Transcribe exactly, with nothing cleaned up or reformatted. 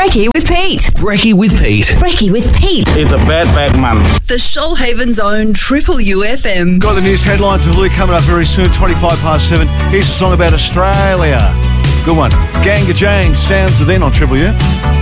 Brekkie with Pete. Brekkie with Pete. Brekkie with Pete. He's a bad, bad man. The Shoalhaven's own Triple U F M. Got the news headlines with Luke coming up very soon, twenty-five past seven. Here's a song about Australia. Good one. Ganga Jane, Sounds of Then on Triple U.